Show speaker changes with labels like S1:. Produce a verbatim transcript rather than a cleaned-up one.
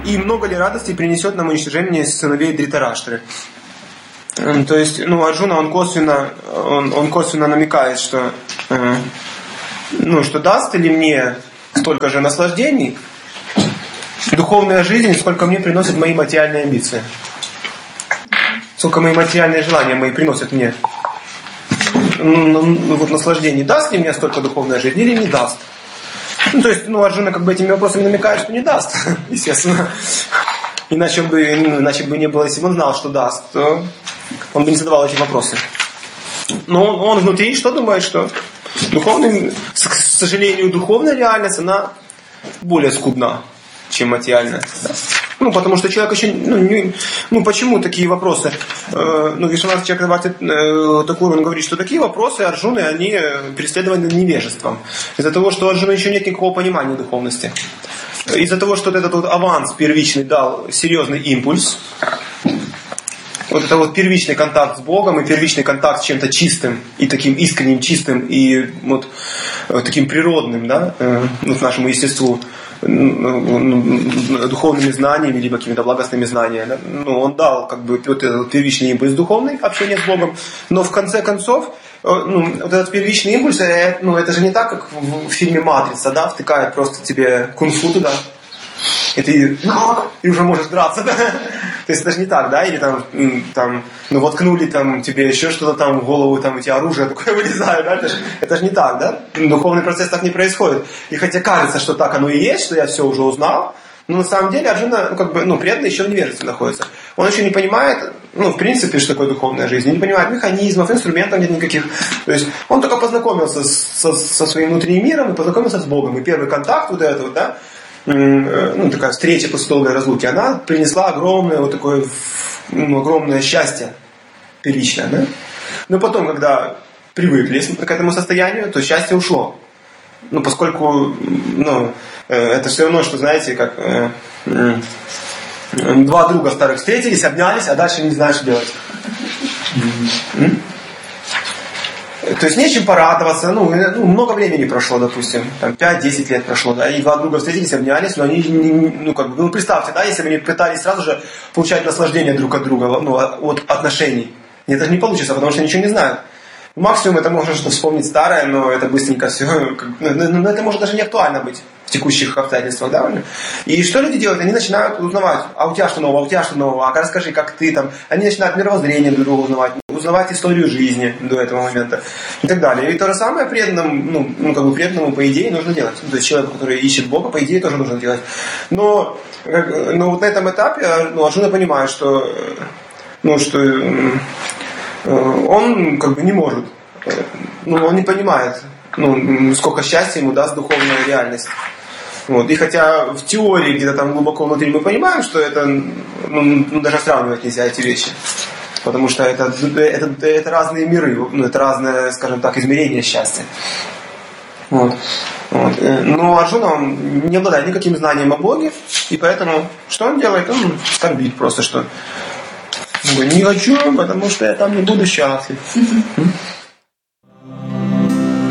S1: И много ли радости принесет нам уничтожение сыновей Дритараштры? То есть, ну, Арджуна, он косвенно, он, он косвенно намекает, что, э, ну, что даст ли мне столько же наслаждений духовная жизнь, сколько мне приносят мои материальные амбиции. Сколько мои материальные желания мои приносят мне. Ну, ну, вот наслаждение. Даст ли мне столько духовная жизнь или не даст? Ну, то есть, ну, Арджуна как бы этими вопросами намекает, что не даст, естественно. Иначе бы, ну, иначе бы не было, если бы он знал, что даст, то он бы не задавал эти вопросы. Но он, он внутри что думает, что духовный, к сожалению, духовная реальность, она более скудна, чем материальная. Да. Ну, потому что человек еще... Ну, не, ну почему такие вопросы? Э, ну, Вишванат Чакраварти э, Такур, он говорит, что такие вопросы Арджуны, они преследованы невежеством. Из-за того, что у Арджуны еще нет никакого понимания духовности. Из-за того, что вот этот вот аванс первичный дал серьезный импульс, вот это вот первичный контакт с Богом и первичный контакт с чем-то чистым и таким искренним, чистым и вот таким природным, да, ну, к нашему естеству, духовными знаниями, либо какими-то благостными знаниями. Да? Ну, он дал как бы вот этот первичный импульс духовный, общение с Богом, но в конце концов, ну, вот этот первичный импульс, ну, это же не так, как в фильме «Матрица», да, втыкает просто тебе кунг-фу туда, и ты и уже можешь драться, да? То есть это же не так, да? Или там, там ну, воткнули там, тебе еще что-то там в голову, там у тебя оружие такое вылезает, да? Это же, это же не так, да? Духовный процесс так не происходит. И хотя кажется, что так оно и есть, что я все уже узнал, но на самом деле Арджуна, ну, как бы, ну, преданный еще в невежестве находится. Он еще не понимает, ну, в принципе, что такое духовная жизнь, не понимает механизмов, инструментов нет никаких. То есть он только познакомился со, со своим внутренним миром и познакомился с Богом. И первый контакт вот этот, да, ну, такая встреча после долгой разлуки, она принесла огромное вот такое, ну, огромное счастье первичное, да? Но потом, когда привыкли к этому состоянию, то счастье ушло. Ну, поскольку, ну, это все равно, что, знаете, как э, э, два друга старых встретились, обнялись, а дальше не знаешь, что делать. Mm-hmm. То есть нечем порадоваться, ну, ну, много времени прошло, допустим, там пять-десять лет прошло, да, и два друга встретились, обнялись, но они, ну, как бы, ну, представьте, да, если бы они пытались сразу же получать наслаждение друг от друга, ну, от отношений, это же не получится, потому что ничего не знают. Максимум это можно что вспомнить старое, но это быстренько все, ну, это может даже не актуально быть в текущих обстоятельствах, да? И что люди делают? Они начинают узнавать, а у тебя что нового, а у тебя что нового, а расскажи, как ты там. Они начинают мировоззрение друг друга узнавать, узнавать историю жизни до этого момента и так далее. И то же самое преданному, ну, ну как бы преданному, по идее, нужно делать. То есть человеку, который ищет Бога, по идее, тоже нужно делать. Но, но вот на этом этапе, ну, Арджуна понимает, что, ну, что он как бы не может, ну, он не понимает, ну, сколько счастья ему даст духовная реальность. Вот. И хотя в теории где-то там глубоко внутри мы понимаем, что это, ну, даже сравнивать нельзя эти вещи. Потому что это, это, это разные миры, ну, это разное, скажем так, измерение счастья. Вот. Вот. Но Арджуна, он не обладает никаким знанием о Боге, и поэтому что он делает? Он скорбит просто, что не хочу, потому что я там не буду счастлив.